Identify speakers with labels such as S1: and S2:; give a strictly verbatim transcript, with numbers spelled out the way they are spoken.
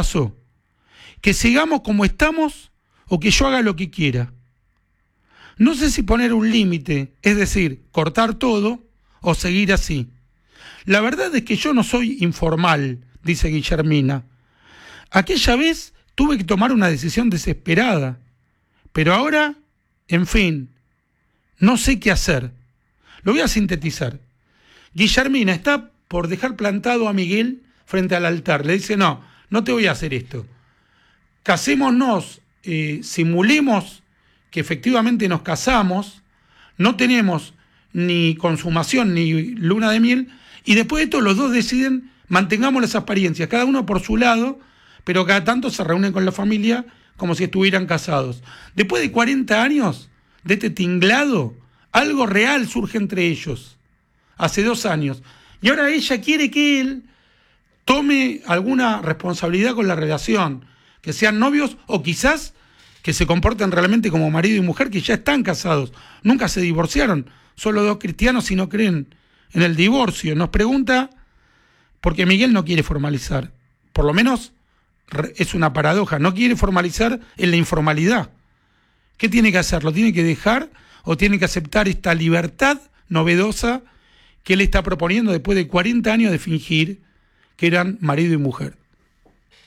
S1: pasó? ¿Que sigamos como estamos o que yo haga lo que quiera? No sé si poner un límite, es decir, cortar todo o seguir así. La verdad es que yo no soy informal, dice Guillermina. Aquella vez tuve que tomar una decisión desesperada, pero ahora, en fin, no sé qué hacer. Lo voy a sintetizar. Guillermina está por dejar plantado a Miguel frente al altar. Le dice, no, no te voy a hacer esto. Casémonos, eh, simulemos que efectivamente nos casamos, no tenemos ni consumación ni luna de miel, y después de esto los dos deciden, mantengamos las apariencias, cada uno por su lado, pero cada tanto se reúnen con la familia como si estuvieran casados. Después de cuarenta años de este tinglado, algo real surge entre ellos, hace dos años, y ahora ella quiere que él tome alguna responsabilidad con la relación, que sean novios o quizás que se comporten realmente como marido y mujer, que ya están casados, nunca se divorciaron, solo dos cristianos y no creen en el divorcio. Nos pregunta, porque Miguel no quiere formalizar, por lo menos es una paradoja, no quiere formalizar en la informalidad. ¿Qué tiene que hacer? ¿Lo tiene que dejar o tiene que aceptar esta libertad novedosa que él está proponiendo después de cuarenta años de fingir que eran marido y mujer?